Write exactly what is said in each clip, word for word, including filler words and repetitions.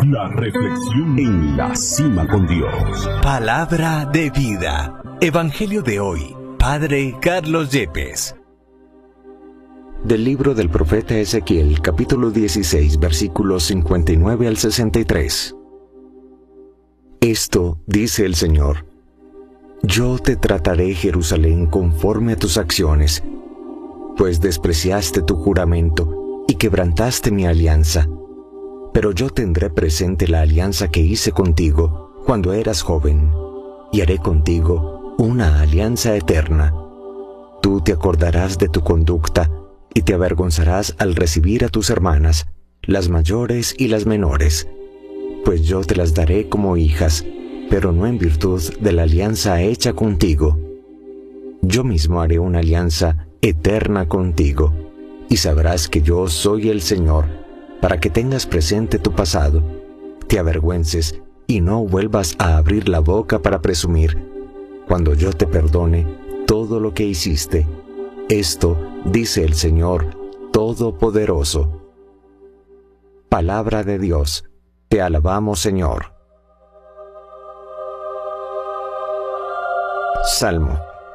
La reflexión en la cima con Dios. Palabra de vida. Evangelio de hoy. Padre Carlos Yepes. Del libro del profeta Ezequiel, capítulo dieciséis, versículos cincuenta y nueve al sesenta y tres. Esto dice el Señor: Yo te trataré, Jerusalén, conforme a tus acciones, pues despreciaste tu juramento y quebrantaste mi alianza. Pero yo tendré presente la alianza que hice contigo cuando eras joven, y haré contigo una alianza eterna. Tú te acordarás de tu conducta y te avergonzarás al recibir a tus hermanas, las mayores y las menores, pues yo te las daré como hijas, pero no en virtud de la alianza hecha contigo. Yo mismo haré una alianza eterna contigo, y sabrás que yo soy el Señor, para que tengas presente tu pasado, te avergüences y no vuelvas a abrir la boca para presumir, cuando yo te perdone todo lo que hiciste. Esto dice el Señor Todopoderoso. Palabra de Dios. Te alabamos, Señor. Salmo.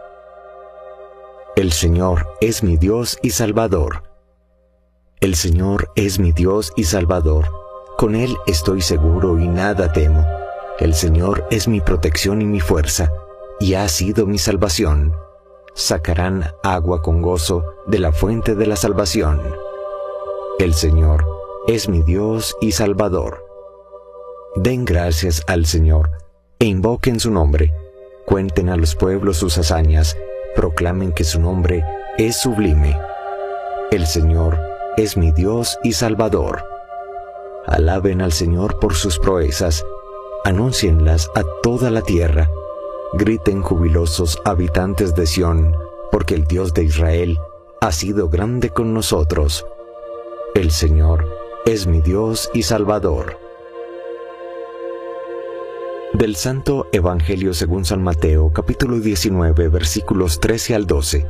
El Señor es mi Dios y Salvador. El Señor es mi Dios y Salvador. Con Él estoy seguro y nada temo. El Señor es mi protección y mi fuerza, y ha sido mi salvación. Sacarán agua con gozo de la fuente de la salvación. El Señor es mi Dios y Salvador. Den gracias al Señor e invoquen su nombre. Cuenten a los pueblos sus hazañas. Proclamen que su nombre es sublime. El Señor es mi Dios y Salvador. Alaben al Señor por sus proezas. Anúncienlas a toda la tierra. Griten jubilosos habitantes de Sión, porque el Dios de Israel ha sido grande con nosotros. El Señor es mi Dios y Salvador. Del Santo Evangelio según San Mateo, capítulo diecinueve, versículos trece al doce.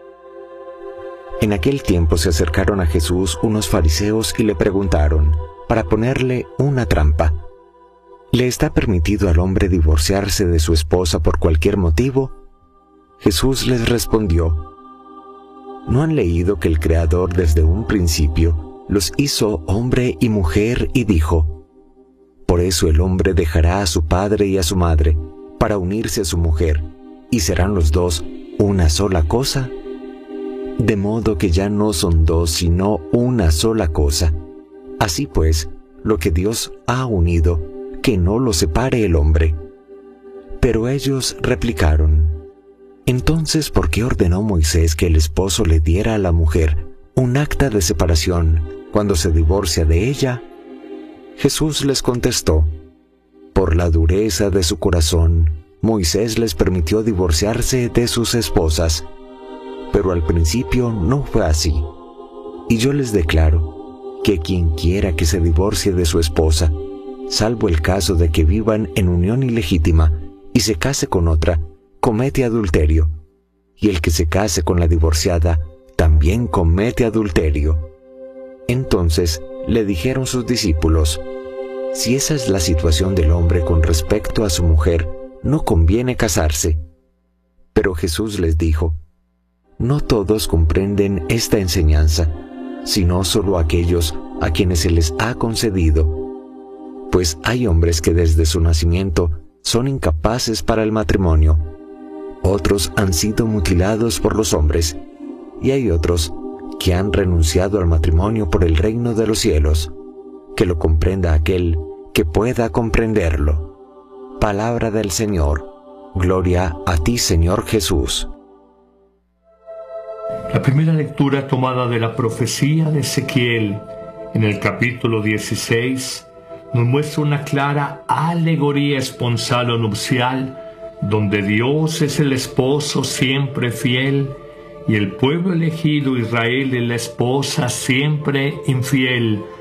En aquel tiempo se acercaron a Jesús unos fariseos y le preguntaron, para ponerle una trampa: ¿Le está permitido al hombre divorciarse de su esposa por cualquier motivo? Jesús les respondió: ¿No han leído que el Creador desde un principio los hizo hombre y mujer y dijo: Por eso el hombre dejará a su padre y a su madre para unirse a su mujer, y serán los dos una sola cosa? De modo que ya no son dos, sino una sola cosa. Así pues, lo que Dios ha unido, que no lo separe el hombre. Pero ellos replicaron: Entonces, ¿por qué ordenó Moisés que el esposo le diera a la mujer un acta de separación cuando se divorcia de ella? Jesús les contestó: Por la dureza de su corazón, Moisés les permitió divorciarse de sus esposas, pero al principio no fue así. Y yo les declaro que quien quiera que se divorcie de su esposa, salvo el caso de que vivan en unión ilegítima y se case con otra, comete adulterio, y el que se case con la divorciada también comete adulterio. Entonces le dijeron sus discípulos: Si esa es la situación del hombre con respecto a su mujer, no conviene casarse. Pero Jesús les dijo: No todos comprenden esta enseñanza, sino solo aquellos a quienes se les ha concedido. Pues hay hombres que desde su nacimiento son incapaces para el matrimonio, otros han sido mutilados por los hombres, y hay otros que han renunciado al matrimonio por el reino de los cielos. Que lo comprenda aquel que pueda comprenderlo. Palabra del Señor. Gloria a ti, Señor Jesús. La primera lectura tomada de la profecía de Ezequiel, en el capítulo dieciséis, nos muestra una clara alegoría esponsal o nupcial, donde Dios es el esposo siempre fiel y el pueblo elegido Israel es la esposa siempre infiel,